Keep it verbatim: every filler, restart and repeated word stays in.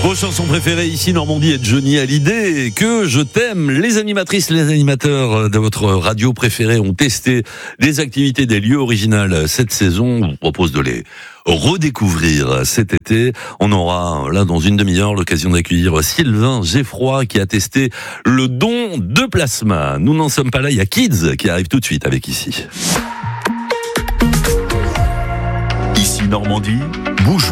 Vos chansons préférées ici, Normandie et Johnny Hallyday, que je t'aime. Les animatrices, les animateurs de votre radio préférée ont testé des activités, des lieux originaux cette saison. Je vous propose de les redécouvrir cet été. On aura là dans une demi-heure l'occasion d'accueillir Sylvain Geffroy qui a testé le don de plasma. Nous n'en sommes pas là, il y a Kids qui arrive tout de suite avec ici. Ici Normandie, Bougeons.